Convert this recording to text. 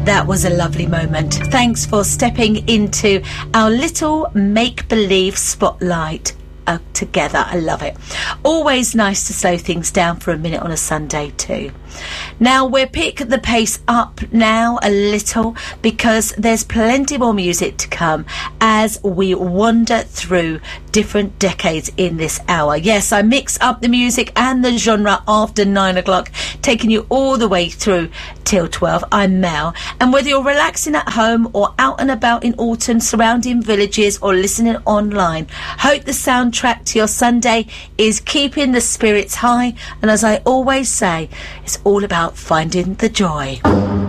That was a lovely moment. Thanks for stepping into our little make-believe spotlight together. I love it. Always nice to slow things down for a minute on a Sunday too. Now we'll pick the pace up now a little, because there's plenty more music to come as we wander through different decades in this hour. Yes, I mix up the music and the genre after 9 o'clock, taking you all the way through till 12. I'm Mel, and whether you're relaxing at home or out and about in Alton, surrounding villages, or listening online, hope the soundtrack to your Sunday is keeping the spirits high. And as I always say, it's all about finding the joy.